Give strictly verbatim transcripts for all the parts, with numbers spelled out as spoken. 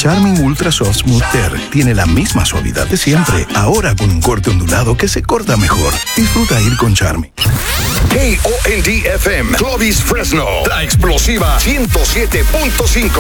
Charmin Ultra Soft Smooth Tear tiene la misma suavidad de siempre, ahora con un corte ondulado que se corta mejor. Disfruta ir con Charmin. K O N D F M, Clovis, Fresno, la explosiva ciento siete punto cinco.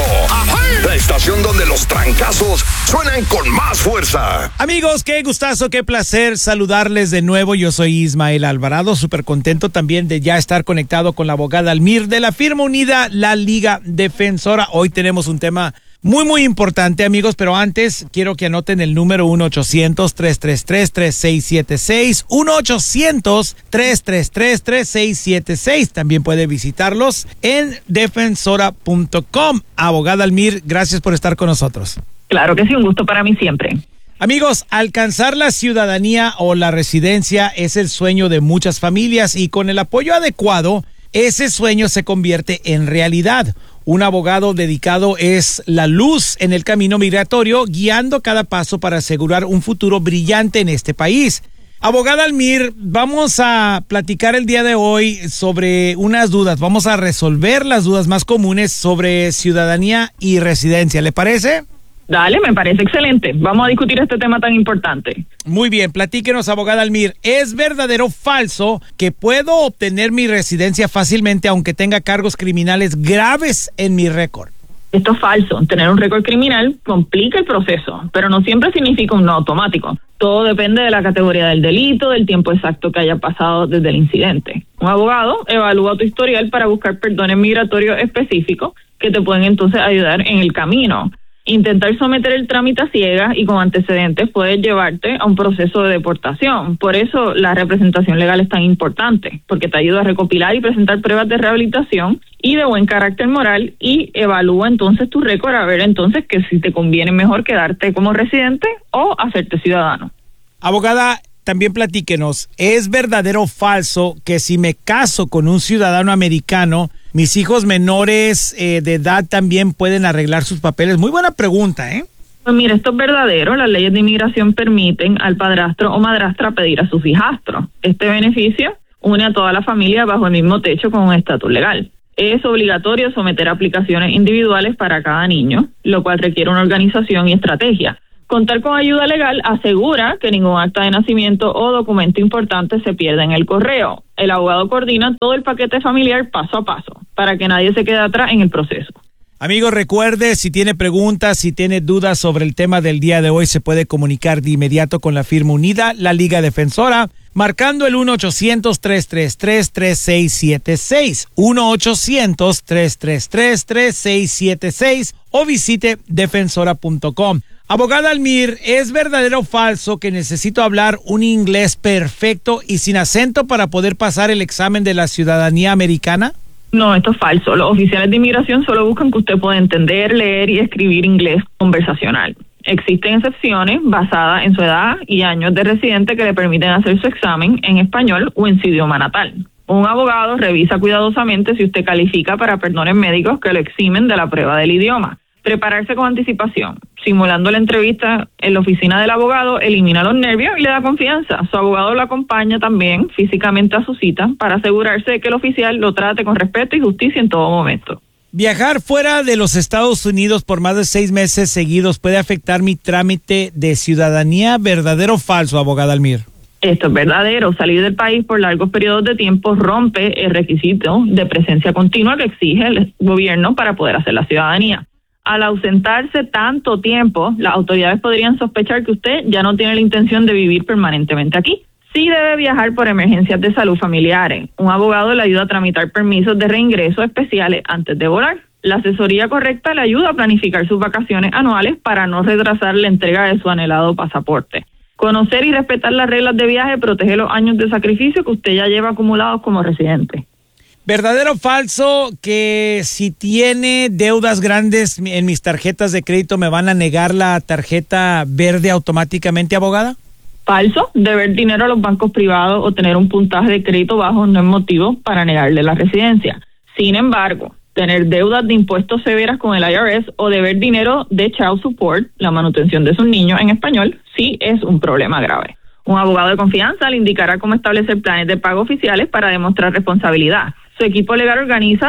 La estación donde los trancazos suenan con más fuerza. Amigos, qué gustazo, qué placer saludarles de nuevo. Yo soy Ismael Alvarado, súper contento también de ya estar conectado con la abogada Almir de la firma unida, la Liga Defensora. Hoy tenemos un tema muy, muy importante, amigos, pero antes quiero que anoten el número uno ochocientos, tres tres tres, tres seis siete seis, uno ochocientos, tres tres tres, tres seis siete seis. También puede visitarlos en defensora punto com. Abogada Almir, gracias por estar con nosotros. Claro que sí, un gusto para mí siempre. Amigos, alcanzar la ciudadanía o la residencia es el sueño de muchas familias y con el apoyo adecuado, ese sueño se convierte en realidad. Un abogado dedicado es la luz en el camino migratorio, guiando cada paso para asegurar un futuro brillante en este país. Abogada Almir, vamos a platicar el día de hoy sobre unas dudas. Vamos a resolver las dudas más comunes sobre ciudadanía y residencia. ¿Le parece? Dale, me parece excelente. Vamos a discutir este tema tan importante. Muy bien, platíquenos, abogada Almir. ¿Es verdadero o falso que puedo obtener mi residencia fácilmente aunque tenga cargos criminales graves en mi récord? Esto es falso. Tener un récord criminal complica el proceso, pero no siempre significa un no automático. Todo depende de la categoría del delito, del tiempo exacto que haya pasado desde el incidente. Un abogado evalúa tu historial para buscar perdones migratorios específicos que te pueden entonces ayudar en el camino. Intentar someter el trámite a ciegas y con antecedentes puede llevarte a un proceso de deportación. Por eso la representación legal es tan importante, porque te ayuda a recopilar y presentar pruebas de rehabilitación y de buen carácter moral y evalúa entonces tu récord a ver entonces que si te conviene mejor quedarte como residente o hacerte ciudadano. Abogada, también platíquenos, ¿es verdadero o falso que si me caso con un ciudadano americano, mis hijos menores eh, de edad también pueden arreglar sus papeles? Muy buena pregunta, ¿eh? Pues mira, esto es verdadero. Las leyes de inmigración permiten al padrastro o madrastra pedir a sus hijastros. Este beneficio une a toda la familia bajo el mismo techo con un estatus legal. Es obligatorio someter aplicaciones individuales para cada niño, lo cual requiere una organización y estrategia. Contar con ayuda legal asegura que ningún acta de nacimiento o documento importante se pierda en el correo. El abogado coordina todo el paquete familiar paso a paso, para que nadie se quede atrás en el proceso. Amigos, recuerde, si tiene preguntas, si tiene dudas sobre el tema del día de hoy, se puede comunicar de inmediato con la firma unida, la Liga Defensora, marcando el uno ochocientos, tres tres tres, tres seis siete seis, uno ochocientos, tres tres tres, tres seis siete seis o visite defensora punto com. Abogada Almir, ¿es verdadero o falso que necesito hablar un inglés perfecto y sin acento para poder pasar el examen de la ciudadanía americana? No, esto es falso. Los oficiales de inmigración solo buscan que usted pueda entender, leer y escribir inglés conversacional. Existen excepciones basadas en su edad y años de residente que le permiten hacer su examen en español o en su idioma natal. Un abogado revisa cuidadosamente si usted califica para perdones médicos que lo eximen de la prueba del idioma. Prepararse con anticipación, simulando la entrevista en la oficina del abogado, elimina los nervios y le da confianza. Su abogado lo acompaña también físicamente a su cita para asegurarse de que el oficial lo trate con respeto y justicia en todo momento. ¿Viajar fuera de los Estados Unidos por más de seis meses seguidos puede afectar mi trámite de ciudadanía? ¿Verdadero o falso, abogada Almir? Esto es verdadero. Salir del país por largos periodos de tiempo rompe el requisito de presencia continua que exige el gobierno para poder hacer la ciudadanía. Al ausentarse tanto tiempo, las autoridades podrían sospechar que usted ya no tiene la intención de vivir permanentemente aquí. Sí debe viajar por emergencias de salud familiares. Un abogado le ayuda a tramitar permisos de reingreso especiales antes de volar. La asesoría correcta le ayuda a planificar sus vacaciones anuales para no retrasar la entrega de su anhelado pasaporte. Conocer y respetar las reglas de viaje protege los años de sacrificio que usted ya lleva acumulados como residente. ¿Verdadero o falso que si tiene deudas grandes en mis tarjetas de crédito me van a negar la tarjeta verde automáticamente, abogada? Falso. Deber dinero a los bancos privados o tener un puntaje de crédito bajo no es motivo para negarle la residencia. Sin embargo, tener deudas de impuestos severas con el I R S o deber dinero de child support, la manutención de sus niños en español, sí es un problema grave. Un abogado de confianza le indicará cómo establecer planes de pago oficiales para demostrar responsabilidad. Su equipo legal organiza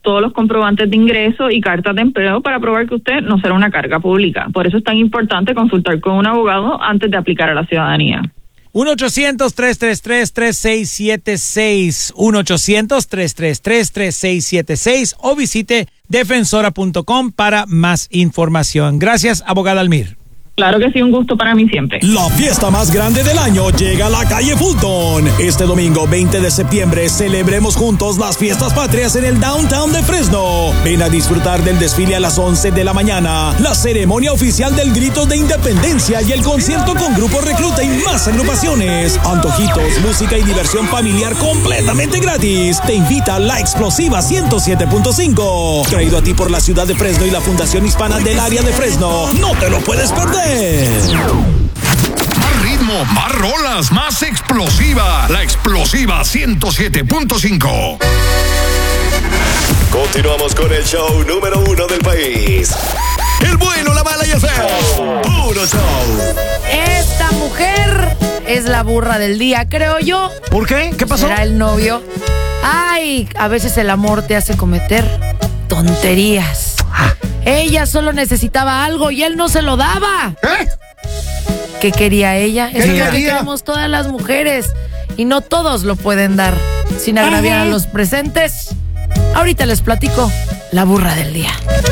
todos los comprobantes de ingreso y cartas de empleo para probar que usted no será una carga pública. Por eso es tan importante consultar con un abogado antes de aplicar a la ciudadanía. uno ochocientos, tres tres tres, tres seis siete seis, uno ochocientos, tres tres tres, tres seis siete seis o visite defensora punto com para más información. Gracias, abogada Almir. Claro que sí, un gusto para mí siempre. La fiesta más grande del año llega a la calle Fulton. Este domingo veinte de septiembre celebremos juntos las fiestas patrias en el downtown de Fresno. Ven a disfrutar del desfile a las once de la mañana, la ceremonia oficial del grito de independencia y el concierto con Grupo Recluta y más agrupaciones. Antojitos, música y diversión familiar completamente gratis. Te invita La Explosiva ciento siete punto cinco. Traído a ti por la ciudad de Fresno y la Fundación Hispana del área de Fresno. No te lo puedes perder. Más ritmo, más rolas, más explosiva. La Explosiva ciento siete punto cinco. Continuamos con el show número uno del país. El bueno, la mala y el feo. Puro show. Esta mujer es la burra del día, creo yo. ¿Por qué? ¿Qué pasó? ¿Será el novio? Ay, a veces el amor te hace cometer tonterías. Ella solo necesitaba algo y él no se lo daba. ¿Eh? ¿Qué quería ella? ¿Qué Es lo que quería? queremos todas las mujeres. Y no todos lo pueden dar. Sin agraviar a los presentes. Ahorita les platico la burra del día.